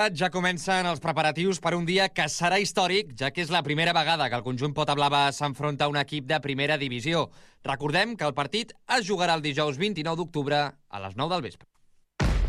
Ja comencen els preparatius per un dia que serà històric, ja que és la primera vegada que el conjunt Pota Blava s'enfronta a un equip de primera divisió. Recordem que el partit es jugarà el dijous 29 d'octubre a les 9 del vespre.